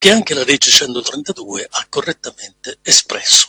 che anche la legge 132 ha correttamente espresso.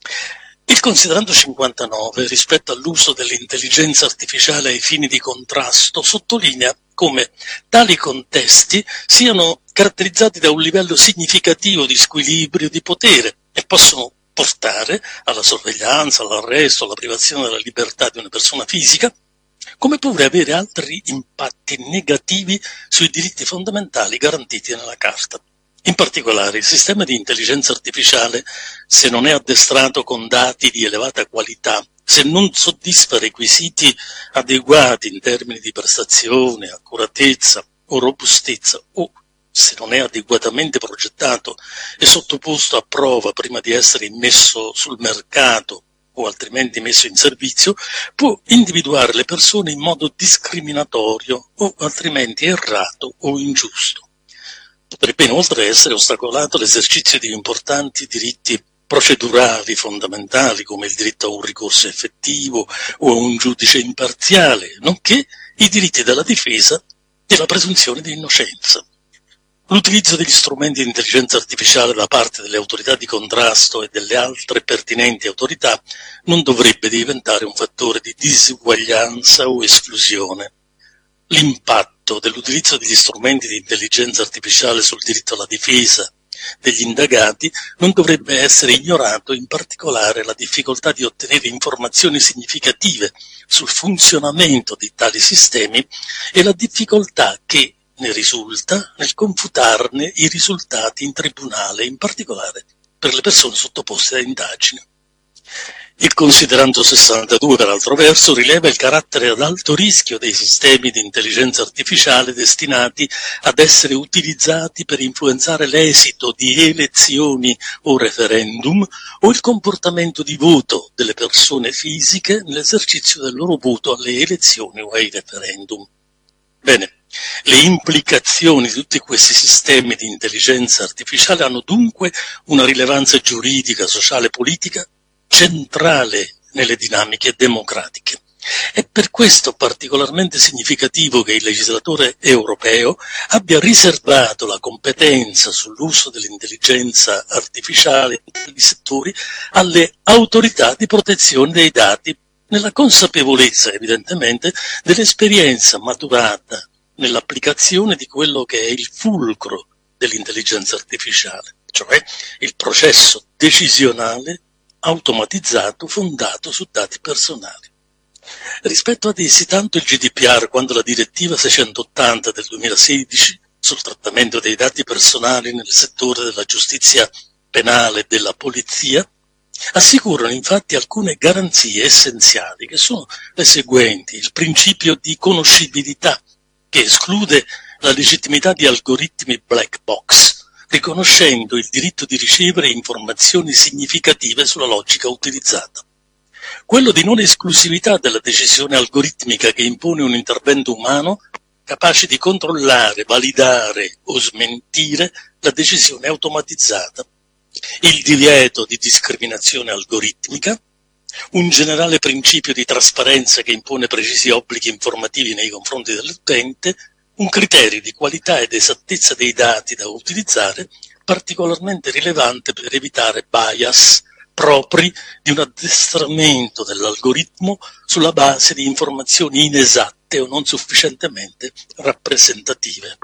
Il considerando 59, rispetto all'uso dell'intelligenza artificiale ai fini di contrasto, sottolinea come tali contesti siano caratterizzati da un livello significativo di squilibrio di potere e possono portare alla sorveglianza, all'arresto, alla privazione della libertà di una persona fisica, come pure avere altri impatti negativi sui diritti fondamentali garantiti nella Carta. In particolare, il sistema di intelligenza artificiale, se non è addestrato con dati di elevata qualità, se non soddisfa requisiti adeguati in termini di prestazione, accuratezza o robustezza, o se non è adeguatamente progettato e sottoposto a prova prima di essere immesso sul mercato o altrimenti messo in servizio, può individuare le persone in modo discriminatorio o altrimenti errato o ingiusto. Potrebbe inoltre essere ostacolato l'esercizio di importanti diritti procedurali fondamentali come il diritto a un ricorso effettivo o a un giudice imparziale, nonché i diritti della difesa e la presunzione di innocenza. L'utilizzo degli strumenti di intelligenza artificiale da parte delle autorità di contrasto e delle altre pertinenti autorità non dovrebbe diventare un fattore di disuguaglianza o esclusione. L'impatto dell'utilizzo degli strumenti di intelligenza artificiale sul diritto alla difesa degli indagati non dovrebbe essere ignorato, in particolare la difficoltà di ottenere informazioni significative sul funzionamento di tali sistemi e la difficoltà che ne risulta nel confutarne i risultati in tribunale, in particolare per le persone sottoposte a indagini. Il considerando 62, per altro verso, rileva il carattere ad alto rischio dei sistemi di intelligenza artificiale destinati ad essere utilizzati per influenzare l'esito di elezioni o referendum o il comportamento di voto delle persone fisiche nell'esercizio del loro voto alle elezioni o ai referendum. Bene, le implicazioni di tutti questi sistemi di intelligenza artificiale hanno dunque una rilevanza giuridica, sociale e politica centrale nelle dinamiche democratiche. È per questo particolarmente significativo che il legislatore europeo abbia riservato la competenza sull'uso dell'intelligenza artificiale in tali settori alle autorità di protezione dei dati, nella consapevolezza evidentemente dell'esperienza maturata nell'applicazione di quello che è il fulcro dell'intelligenza artificiale, cioè il processo decisionale automatizzato fondato su dati personali. Rispetto ad essi, tanto il GDPR quanto la direttiva 680 del 2016 sul trattamento dei dati personali nel settore della giustizia penale e della polizia assicurano infatti alcune garanzie essenziali, che sono le seguenti: il principio di conoscibilità, che esclude la legittimità di algoritmi black box, riconoscendo il diritto di ricevere informazioni significative sulla logica utilizzata. Quello di non esclusività della decisione algoritmica, che impone un intervento umano capace di controllare, validare o smentire la decisione automatizzata. Il divieto di discriminazione algoritmica, un generale principio di trasparenza che impone precisi obblighi informativi nei confronti dell'utente, un criterio di qualità ed esattezza dei dati da utilizzare particolarmente rilevante per evitare bias propri di un addestramento dell'algoritmo sulla base di informazioni inesatte o non sufficientemente rappresentative.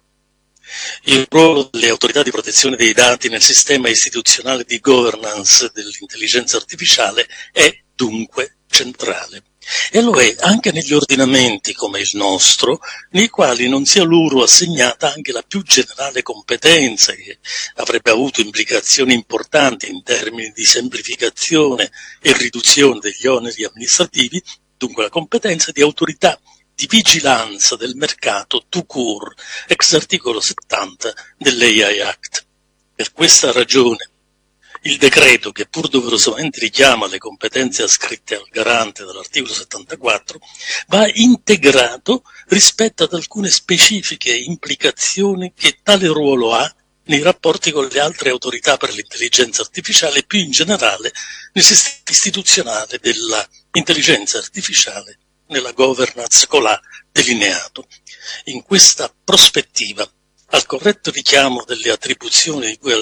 Il ruolo delle autorità di protezione dei dati nel sistema istituzionale di governance dell'intelligenza artificiale è dunque centrale. E lo è anche negli ordinamenti come il nostro, nei quali non sia loro assegnata anche la più generale competenza, che avrebbe avuto implicazioni importanti in termini di semplificazione e riduzione degli oneri amministrativi, dunque la competenza di autorità di vigilanza del mercato tout court, ex articolo 70 dell'AI Act. Per questa ragione, il decreto, che pur doverosamente richiama le competenze ascritte al garante dall'articolo 74, va integrato rispetto ad alcune specifiche implicazioni che tale ruolo ha nei rapporti con le altre autorità per l'intelligenza artificiale e più in generale nel sistema istituzionale della intelligenza artificiale, nella governance colà delineato. In questa prospettiva, al corretto richiamo delle attribuzioni di cui